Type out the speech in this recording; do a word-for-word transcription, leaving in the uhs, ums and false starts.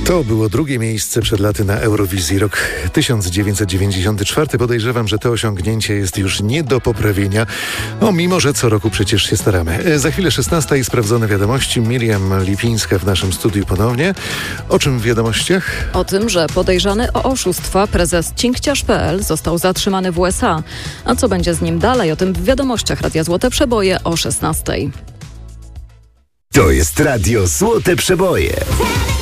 To było drugie miejsce przed laty na Eurowizji. Rok tysiąc dziewięćset dziewięćdziesiąty czwarty. Podejrzewam, że to osiągnięcie jest już nie do poprawienia. O, mimo że co roku przecież się staramy. E, za chwilę szesnasta i sprawdzone wiadomości. Miriam Lipińska w naszym studiu ponownie. O czym w wiadomościach? O tym, że podejrzany o oszustwa prezes cinkciarz kropka pe el został zatrzymany w u es a. A co będzie z nim dalej? O tym w wiadomościach Radia Złote Przeboje o szesnastej. To jest Radio Złote Przeboje.